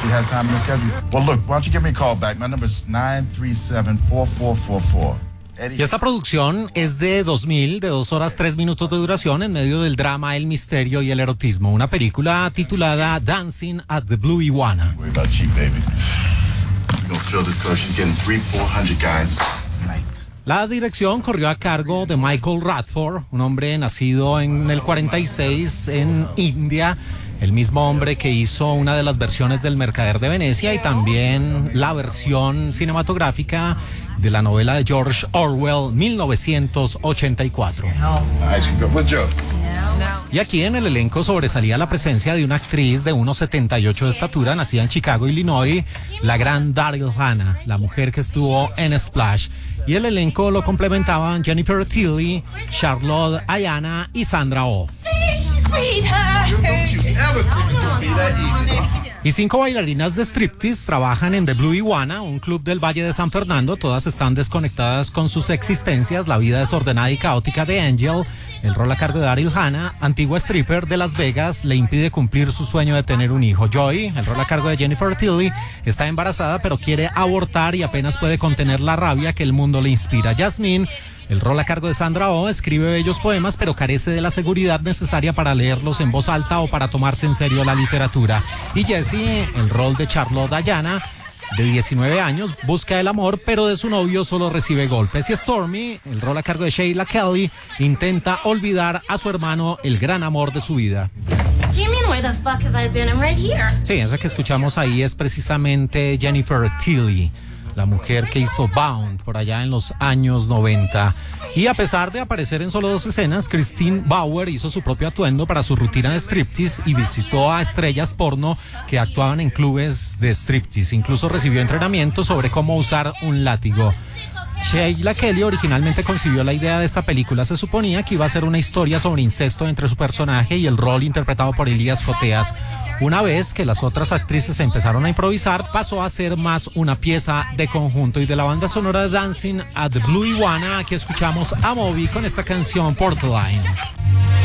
she has time in the schedule. Well, look, why don't you give me a call back? My number is 937-4444. Y esta producción es de 2000, de 2 horas 3 minutos de duración, en medio del drama, el misterio y el erotismo. Una película titulada Dancing at the Blue Iguana. Worry about cheap, baby. We're gonna fill this club. She's getting 300-400 guys night. La dirección corrió a cargo de Michael Radford, un hombre nacido en el 46 en India, el mismo hombre que hizo una de las versiones del Mercader de Venecia y también la versión cinematográfica de la novela de George Orwell, 1984. Y aquí en el elenco sobresalía la presencia de una actriz de 1,78 de estatura, nacida en Chicago, Illinois, la gran Daryl Hannah, la mujer que estuvo en Splash. Y el elenco lo complementaban Jennifer Tilly, Charlotte Ayana y Sandra Oh. Y 5 bailarinas de striptease trabajan en The Blue Iguana, un club del Valle de San Fernando. Todas están desconectadas con sus existencias. La vida desordenada y caótica de Angel, el rol a cargo de Daryl Hannah, antigua stripper de Las Vegas, le impide cumplir su sueño de tener un hijo. Joy, el rol a cargo de Jennifer Tilly, está embarazada pero quiere abortar y apenas puede contener la rabia que el mundo le inspira. Jasmine, el rol a cargo de Sandra Oh, escribe bellos poemas pero carece de la seguridad necesaria para leerlos en voz alta o para tomarse en serio la literatura. Y Jessie, el rol de Charlotte Ayana, de 19 años, busca el amor pero de su novio solo recibe golpes. Y Stormy, el rol a cargo de Sheila Kelly, intenta olvidar a su hermano, el gran amor de su vida. Sí, esa que escuchamos ahí es precisamente Jennifer Tilly, la mujer que hizo Bound por allá en los años 90. Y a pesar de aparecer en solo 2 escenas, Christine Bauer hizo su propio atuendo para su rutina de striptease y visitó a estrellas porno que actuaban en clubes de striptease. Incluso recibió entrenamiento sobre cómo usar un látigo. Sheila Kelly originalmente concibió la idea de esta película. Se suponía que iba a ser una historia sobre incesto entre su personaje y el rol interpretado por Elías Coteas. Una vez que las otras actrices empezaron a improvisar, pasó a ser más una pieza de conjunto. Y de la banda sonora de Dancing at the Blue Iguana, aquí escuchamos a Moby con esta canción Porcelain.